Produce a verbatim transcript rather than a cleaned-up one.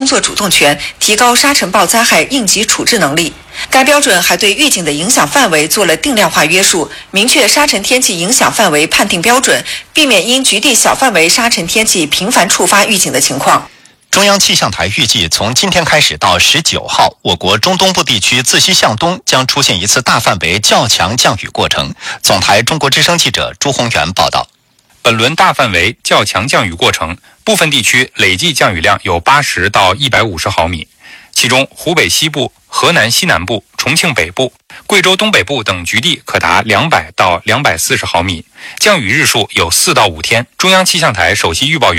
作主动权，提高沙尘暴灾害应急处置能力。该标准还对预警的影响范围做了定量化约束，明确沙尘天气影响范围判定标准，避免因局地小范围沙尘天气频繁触发预警的情况。 中央气象台预计，从今天开始到十九号，我国中东部地区自西向东将出现一次大范围较强降雨过程。总台中国之声记者朱宏元报道。 本轮大范围较强降雨过程，部分地区累计降雨量有八十到一百五十毫米，其中湖北西部、河南西南部、重庆北部、贵州东北部等局地可达两百到两百四十毫米，降雨日数有四到五天。中央气象台首席预报员